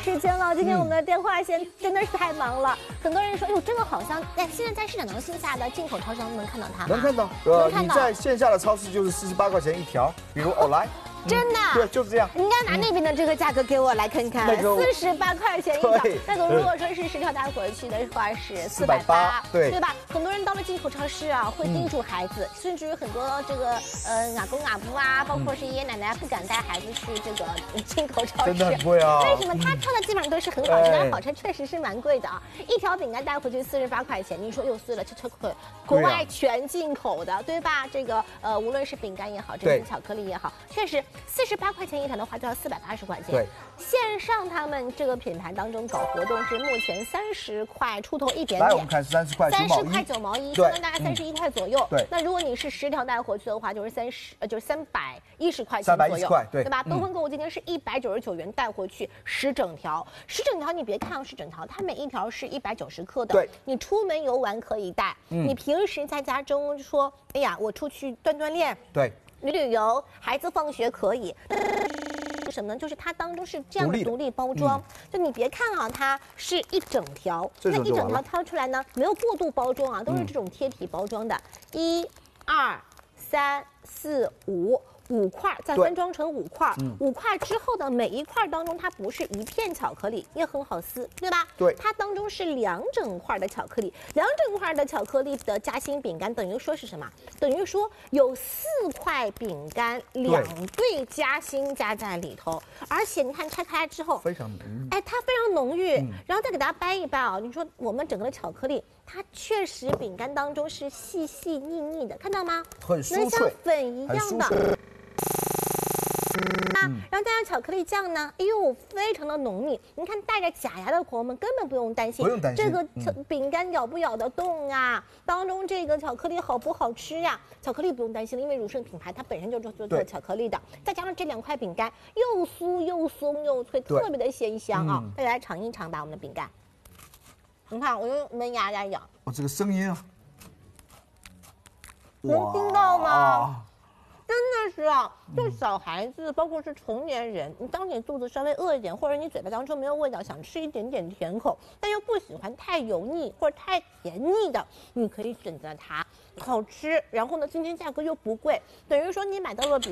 时间了，今天我们的电话线真的是太忙了。很多人说，哎呦，这个好像现在在市场当中线下的进口超市能看到它吗？ 能看到，你在线下的超市就是48块钱一条，比如来。 真的， 对，就是这样。 你应该拿那边的这个价格给我来看看，48块钱一条。那个如果说是10条带回去的话是480，对吧？很多人到了进口超市啊，会叮嘱孩子，甚至于很多这个阿公阿婆啊，包括是爷爷奶奶不敢带孩子去这个进口超市， 真的很贵啊。 为什么？他挑的基本上都是很好吃，但好吃确实是蛮贵的啊。一条饼干带回去48块钱，你说又碎了，这国外全进口的，对吧？这个无论是饼干也好，这些巧克力也好，确实。48块钱一条的话，就要480块钱。 对， 线上他们这个品牌当中搞活动是目前30块出头一点点。 来，我们看30块 9毛1，相当大概31块左右。 对， 那如果你是10条带回去的话，就是310块钱左右，对吧？东风购物今天是199元带回去10整条，10整条你别看10整条，它每一条是190克的。 对， 你出门游玩可以带，你平时在家中说，哎呀，我出去锻炼， 对。 旅游，孩子放学可以。什么呢？就是它当中是这样的独立包装，就你别看啊，它是一整条，那一整条掏出来呢，没有过度包装啊，都是这种贴皮包装的。1、2、3、4、5块，再分装成5块，5块之后的每一块当中，它不是一片巧克力，也很好撕，对吧？ 对， 它当中是2整块的巧克力，2整块的巧克力的夹心饼干，等于说是什么？等于说有4块饼干，2对夹心加在里头，而且你看拆开来之后， 非常浓郁， 哎，它非常浓郁，然后再给大家掰一掰啊，你说我们整个的巧克力，它确实饼干当中是细细腻腻的，看到吗？ 很酥脆， 像粉一样的。然后加上巧克力酱呢，哎呦，非常的浓密。你看带着假牙的朋友们根本不用担心，这个饼干咬不咬得动啊？当中这个巧克力好不好吃呀？巧克力不用担心了，因为乳胜品牌它本身就是做巧克力的，再加上这2块饼干又酥又松又脆，特别的鲜香啊！大家来尝一尝吧，我们的饼干。你看，我用门牙来咬， 这个声音啊， 能听到吗？真的是啊，就小孩子，包括是成年人，当你肚子稍微饿一点，或者你嘴巴当中没有味道，想吃一点点甜口，但又不喜欢太油腻或者太甜腻的，你可以选择它，好吃。然后呢，今天价格又不贵，等于说你买到了比